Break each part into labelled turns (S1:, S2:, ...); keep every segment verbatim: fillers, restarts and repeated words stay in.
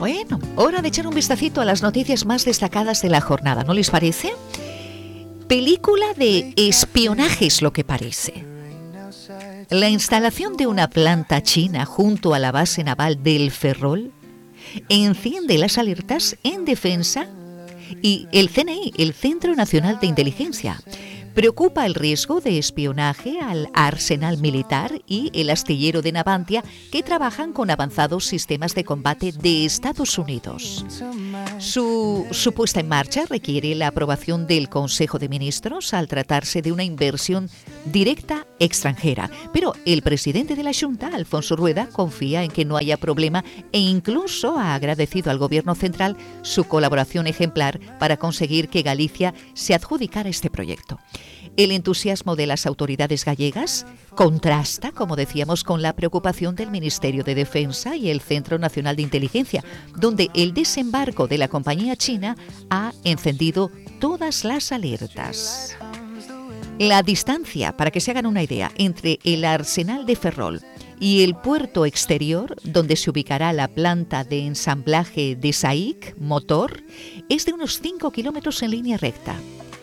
S1: Bueno, hora de echar un vistacito a las noticias más destacadas de la jornada, ¿no les parece? Película de espionaje es lo que parece. La instalación de una planta china junto a la base naval del Ferrol enciende las alertas en defensa y el C N I, el Centro Nacional de Inteligencia, preocupa el riesgo de espionaje al arsenal militar y el astillero de Navantia, que trabajan con avanzados sistemas de combate de Estados Unidos. Su, su puesta en marcha requiere la aprobación del Consejo de Ministros al tratarse de una inversión directa extranjera. Pero el presidente de la Xunta, Alfonso Rueda, confía en que no haya problema e incluso ha agradecido al Gobierno central su colaboración ejemplar para conseguir que Galicia se adjudicara este proyecto. El entusiasmo de las autoridades gallegas contrasta, como decíamos, con la preocupación del Ministerio de Defensa y el Centro Nacional de Inteligencia, donde el desembarco de la compañía china ha encendido todas las alertas. La distancia, para que se hagan una idea, entre el arsenal de Ferrol y el puerto exterior, donde se ubicará la planta de ensamblaje de S A I C Motor, es de unos cinco kilómetros en línea recta.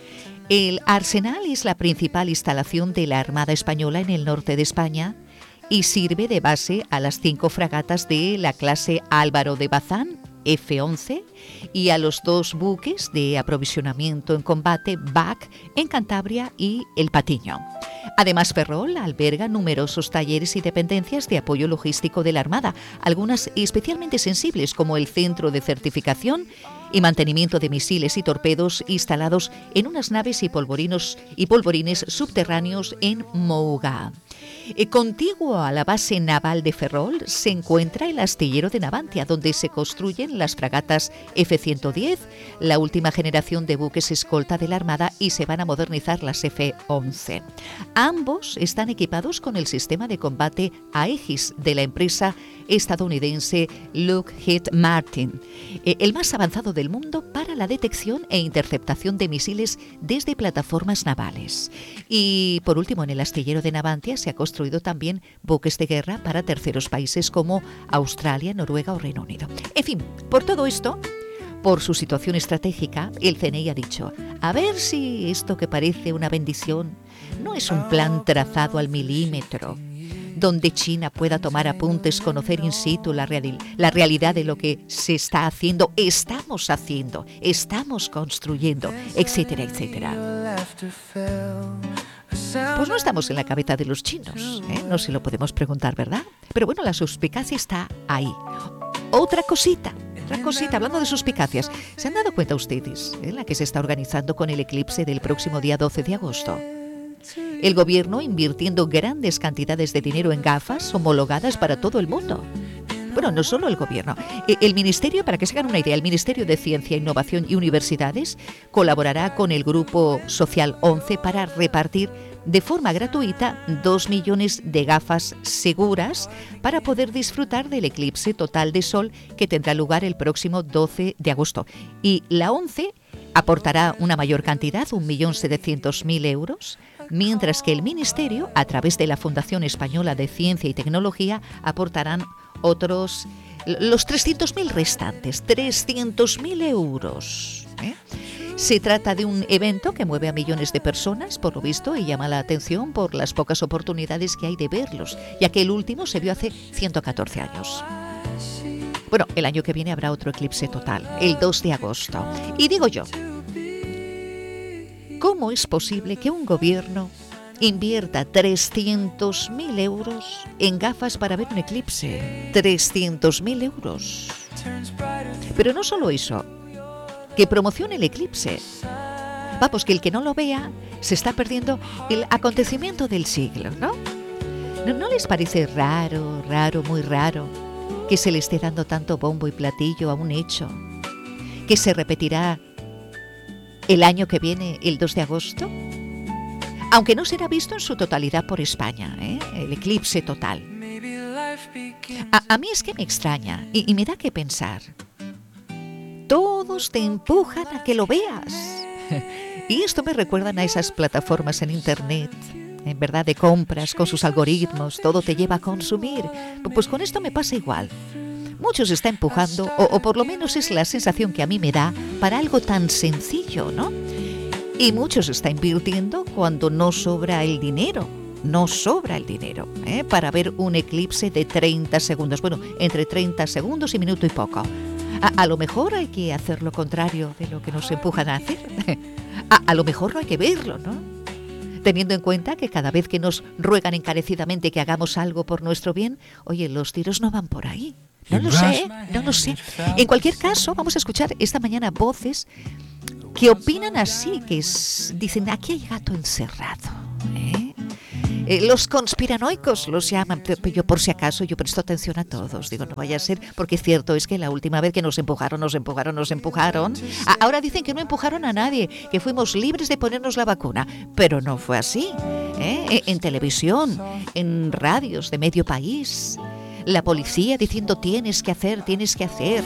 S1: El arsenal es la principal instalación de la Armada Española en el norte de España y sirve de base a las cinco fragatas de la clase Álvaro de Bazán, F once, y a los dos buques de aprovisionamiento en combate B A C en Cantabria y El Patiño. Además, Ferrol alberga numerosos talleres y dependencias de apoyo logístico de la Armada, algunas especialmente sensibles, como el Centro de Certificación y Mantenimiento de Misiles y Torpedos instalados en unas naves y polvorinos y polvorines subterráneos en Mougá. Eh, contiguo a la base naval de Ferrol se encuentra el astillero de Navantia, donde se construyen las fragatas F ciento diez, la última generación de buques escolta de la Armada, y se van a modernizar las F once. Ambos están equipados con el sistema de combate Aegis de la empresa estadounidense Lockheed Martin, eh, el más avanzado del mundo para la detección e interceptación de misiles desde plataformas navales. Y por último, en el astillero de Navantia se ha construido también buques de guerra para terceros países como Australia, Noruega o Reino Unido. En fin, por todo esto, por su situación estratégica, el C N I ha dicho: a ver si esto que parece una bendición no es un plan trazado al milímetro, donde China pueda tomar apuntes, conocer in situ la, real, la realidad de lo que se está haciendo, estamos haciendo, estamos construyendo, etcétera, etcétera. Pues no estamos en la cabeza de los chinos, ¿eh? No se lo podemos preguntar, ¿verdad? Pero bueno, la suspicacia está ahí. Otra cosita, otra cosita, hablando de suspicacias, ¿se han dado cuenta ustedes en la que se está organizando con el eclipse del próximo día doce de agosto? El gobierno invirtiendo grandes cantidades de dinero en gafas homologadas para todo el mundo. Bueno, no solo el gobierno. El Ministerio, para que se hagan una idea, el Ministerio de Ciencia, Innovación y Universidades colaborará con el Grupo Social once para repartir de forma gratuita dos millones de gafas seguras para poder disfrutar del eclipse total de sol que tendrá lugar el próximo doce de agosto. Y la ONCE aportará una mayor cantidad, un millón setecientos mil euros, mientras que el Ministerio, a través de la Fundación Española de Ciencia y Tecnología, aportarán otros, los trescientos mil restantes, trescientos mil euros. ¿eh? Se trata de un evento que mueve a millones de personas, por lo visto, y llama la atención por las pocas oportunidades que hay de verlos, ya que el último se vio hace ciento catorce años. Bueno, el año que viene habrá otro eclipse total, el dos de agosto. Y digo yo, ¿cómo es posible que un gobierno invierta trescientos mil euros en gafas para ver un eclipse? trescientos mil euros. Pero no solo eso, que promocione el eclipse. Vamos, que el que no lo vea se está perdiendo el acontecimiento del siglo, ¿no? ¿No, no les parece raro, raro, muy raro, que se le esté dando tanto bombo y platillo a un hecho que se repetirá el año que viene, el dos de agosto? Aunque no será visto en su totalidad por España, ¿eh? El eclipse total. A, a mí es que me extraña y, y me da que pensar. Todos te empujan a que lo veas. Y esto me recuerdan a esas plataformas en internet, en verdad, de compras con sus algoritmos, todo te lleva a consumir. Pues con esto me pasa igual. muchos está empujando, o, o por lo menos es la sensación que a mí me da, para algo tan sencillo, ¿no? Y muchos está invirtiendo cuando no sobra el dinero. No sobra el dinero, ¿eh? Para ver un eclipse de treinta segundos. Bueno, entre treinta segundos y minuto y poco. A, a lo mejor hay que hacer lo contrario de lo que nos empujan a hacer. A, a lo mejor no hay que verlo, ¿no? Teniendo en cuenta que cada vez que nos ruegan encarecidamente que hagamos algo por nuestro bien, oye, los tiros no van por ahí. No lo sé, no lo sé. En cualquier caso, vamos a escuchar esta mañana voces que opinan así, que es, dicen, aquí hay gato encerrado, ¿eh? Eh, los conspiranoicos los llaman, pero yo por si acaso yo presto atención a todos, digo, no vaya a ser, porque cierto es que la última vez que nos empujaron, nos empujaron, nos empujaron, a, ahora dicen que no empujaron a nadie, que fuimos libres de ponernos la vacuna, pero no fue así, ¿eh? En televisión, en radios de medio país, la policía diciendo tienes que hacer, tienes que hacer,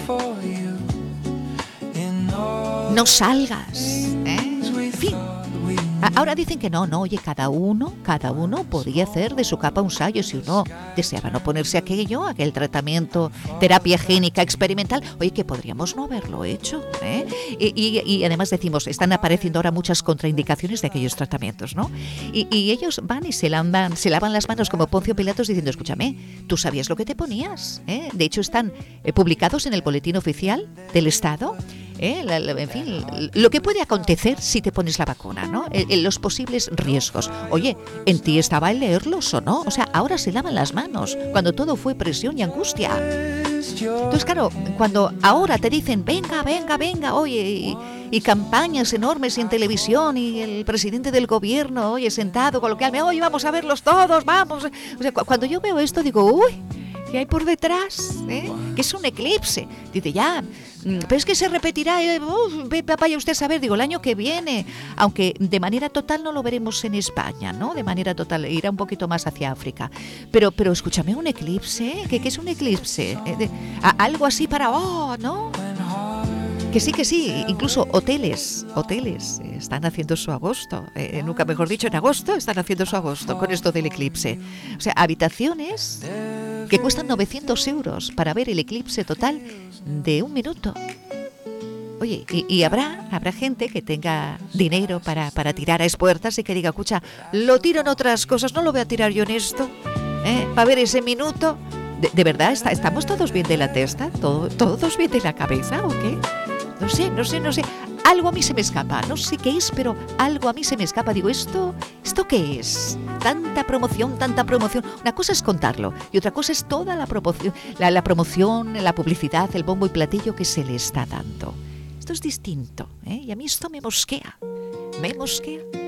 S1: no salgas, ¿eh? En fin. Ahora dicen que no, no, oye, cada uno, cada uno podía hacer de su capa un sayo si uno deseaba no ponerse aquello, aquel tratamiento, terapia génica experimental, oye, que podríamos no haberlo hecho, ¿eh? Y, y, y además decimos, están apareciendo ahora muchas contraindicaciones de aquellos tratamientos, ¿no? Y, y ellos van y se lavan, se lavan las manos como Poncio Pilatos diciendo, escúchame, tú sabías lo que te ponías, ¿eh? De hecho están eh, publicados en el boletín oficial del Estado. ¿Eh? La, la, en fin, lo que puede acontecer si te pones la vacuna, ¿no? El, el, los posibles riesgos. Oye, ¿en ti estaba el leerlos o no? O sea, ahora se lavan las manos, cuando todo fue presión y angustia. Entonces, claro, cuando ahora te dicen, venga, venga, venga, oye, y, y campañas enormes en televisión y el presidente del gobierno, oye, sentado coloquialmente, oye, vamos a verlos todos, vamos. O sea, cu- cuando yo veo esto digo, uy, ¿qué hay por detrás? ¿Eh? Que es un eclipse. Dice, ya, pero es que se repetirá, eh, uh, vaya usted a saber, digo, el año que viene, aunque de manera total no lo veremos en España, ¿no? De manera total, irá un poquito más hacia África. Pero, pero escúchame, un eclipse, ¿qué, qué es un eclipse? Eh, de, a, algo así para, oh, ¿no? Que sí, que sí, incluso hoteles, hoteles eh, están haciendo su agosto, eh, nunca mejor dicho, en agosto están haciendo su agosto con esto del eclipse. O sea, habitaciones que cuestan novecientos euros para ver el eclipse total de un minuto. Oye, y, y habrá habrá gente que tenga dinero para, para tirar a espuertas y que diga, escucha, lo tiro en otras cosas, no lo voy a tirar yo en esto, ¿eh? Para ver ese minuto. ¿De, de verdad está, estamos todos bien de la testa? ¿Todo, ¿Todos bien de la cabeza o qué? No sé, no sé, no sé. Algo a mí se me escapa, no sé qué es, pero algo a mí se me escapa. Digo, ¿esto, ¿esto qué es? Tanta promoción, tanta promoción. Una cosa es contarlo y otra cosa es toda la promoción, la, la promoción, la publicidad, el bombo y platillo que se le está dando. Esto es distinto, ¿eh? Y a mí esto me mosquea, me mosquea.